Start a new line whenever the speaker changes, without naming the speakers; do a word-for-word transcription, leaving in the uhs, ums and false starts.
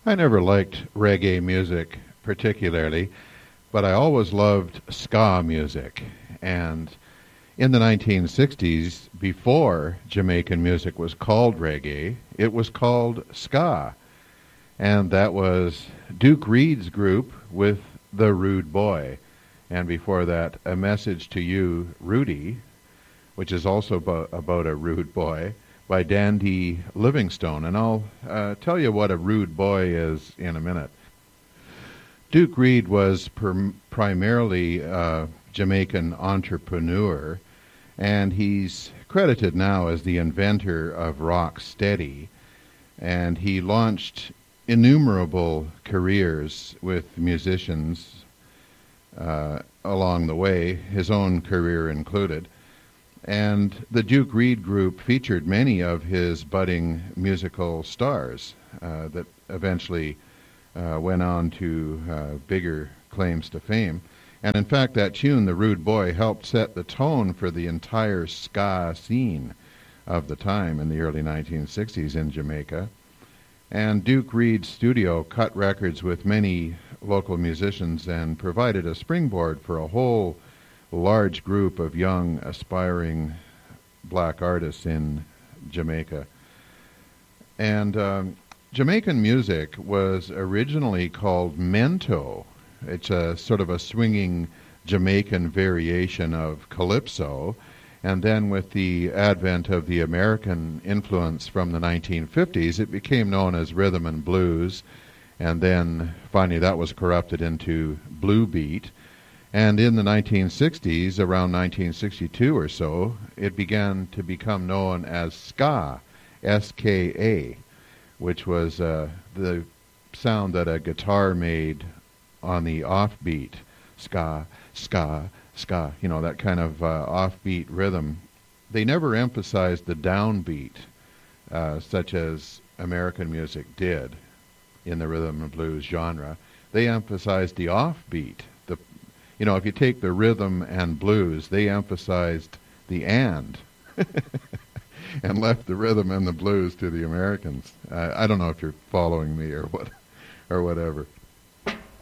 I never liked reggae music particularly, but I always loved ska music. And in the nineteen sixties, before Jamaican music was called reggae, it was called ska. And that was Duke Reed's group with The Rude Boy. And before that, A Message to You, Rudy, which is also about, about a rude boy, by Dandy Livingstone. And I'll uh, tell you what a rude boy is in a minute. Duke Reed was per- primarily a Jamaican entrepreneur, and he's credited now as the inventor of rock steady. And he launched innumerable careers with musicians uh, along the way, his own career included. And the Duke Reed Group featured many of his budding musical stars uh, that eventually uh, went on to uh, bigger claims to fame. And in fact, that tune, The Rude Boy, helped set the tone for the entire ska scene of the time in the early nineteen sixties in Jamaica. And Duke Reed's studio cut records with many local musicians and provided a springboard for a whole large group of young, aspiring black artists in Jamaica. And um, Jamaican music was originally called mento. It's a sort of a swinging Jamaican variation of calypso. And then with the advent of the American influence from the nineteen fifties, it became known as rhythm and blues. And then finally that was corrupted into blue beat. And in the nineteen sixties, around nineteen sixty-two or so, it began to become known as ska, S K A, which was uh, the sound that a guitar made on the offbeat, ska, ska, ska, you know, that kind of uh, offbeat rhythm. They never emphasized the downbeat, uh, such as American music did in the rhythm and blues genre. They emphasized the offbeat. The You know, if you take the rhythm and blues, they emphasized the and and left the rhythm and the blues to the Americans. Uh, I don't know if you're following me or what or whatever.